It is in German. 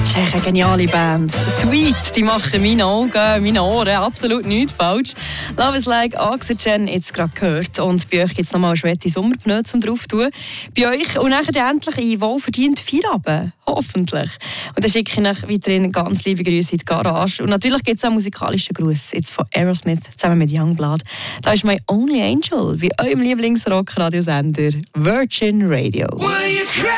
Das ist echt eine geniale Band. Sweet, die machen meine Augen, meine Ohren absolut nichts falsch. Love is like Oxygen, jetzt gerade gehört. Und bei euch gibt es nochmal schwere Sommerpneu zum drauf tun. Bei euch und nachher endlich in wohlverdient Feierabend. Hoffentlich. Und dann schicke ich euch weiterhin ganz liebe Grüße in die Garage. Und natürlich gibt es auch einen musikalischen Gruß jetzt von Aerosmith zusammen mit Youngblood. Da ist My Only Angel bei eurem Lieblingsrock-Radiosender Virgin Radio.